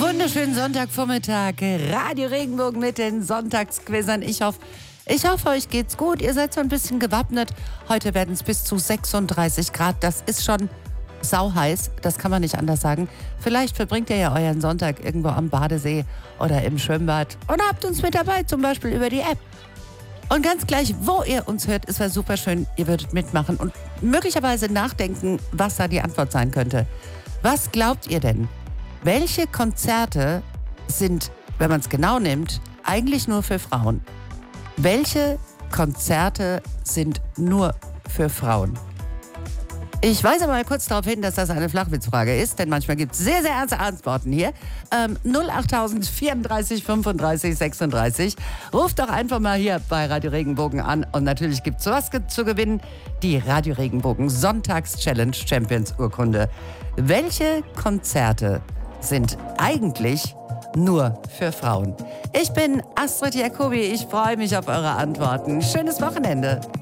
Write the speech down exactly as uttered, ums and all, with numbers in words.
Wunderschönen Sonntagvormittag, Radio Regenbogen mit den Sonntagsquizzern. Ich hoffe, ich hoffe, euch geht's gut. Ihr seid so ein bisschen gewappnet. Heute werden es bis zu sechsunddreißig Grad. Das ist schon sauheiß, das kann man nicht anders sagen. Vielleicht verbringt ihr ja euren Sonntag irgendwo am Badesee oder im Schwimmbad und habt uns mit dabei, zum Beispiel über die App. Und ganz gleich, wo ihr uns hört, ist es super schön, ihr würdet mitmachen und möglicherweise nachdenken, was da die Antwort sein könnte. Was glaubt ihr denn? Welche Konzerte sind, wenn man es genau nimmt, eigentlich nur für Frauen? Welche Konzerte sind nur für Frauen? Ich weise mal kurz darauf hin, dass das eine Flachwitzfrage ist, denn manchmal gibt es sehr, sehr ernste Antworten hier. Ähm, null acht tausend vierunddreißig fünfunddreißig sechsunddreißig. Ruft doch einfach mal hier bei Radio Regenbogen an und natürlich gibt es sowas ge- zu gewinnen. Die Radio Regenbogen Sonntags-Challenge Champions Urkunde. Welche Konzerte sind eigentlich nur für Frauen? Ich bin Astrid Jacobi, ich freue mich auf eure Antworten. Schönes Wochenende.